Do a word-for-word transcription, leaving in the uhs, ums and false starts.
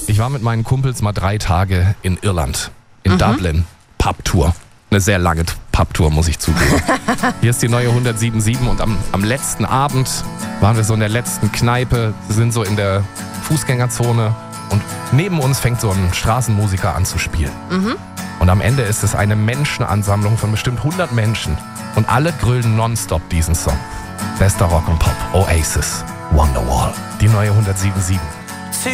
Ich war mit meinen Kumpels mal drei Tage in Irland, in Mhm. Dublin, Pubtour. Eine sehr lange Pubtour, muss ich zugeben. Hier ist die neue hundertsieben Komma sieben und am, am letzten Abend waren wir so in der letzten Kneipe, sind so in der Fußgängerzone und neben uns fängt so ein Straßenmusiker an zu spielen. Mhm. Und am Ende ist es eine Menschenansammlung von bestimmt hundert Menschen und alle grölen nonstop diesen Song. Bester Rock und Pop, Oasis, Wonderwall, die neue hundertsieben Komma sieben.